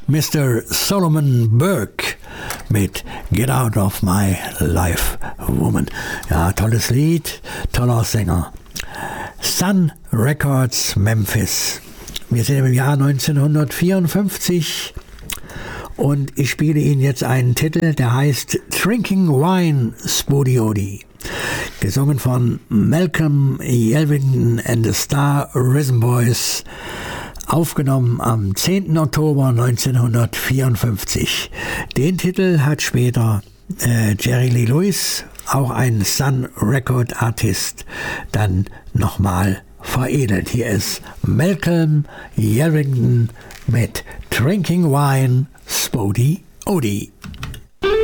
Mr. Solomon Burke mit Get Out of My Life, Woman. Ja, tolles Lied, toller Sänger. Sun Records Memphis. Wir sind im Jahr 1954 und ich spiele Ihnen jetzt einen Titel, der heißt Drinking Wine Spoody Odi. Gesungen von Malcolm Yelvington and the Star Rhythm Boys. Aufgenommen am 10. Oktober 1954. Den Titel hat später Jerry Lee Lewis, auch ein Sun Record Artist, dann nochmal veredelt. Hier ist Malcolm Yelvington mit Drinking Wine Spoody Odi.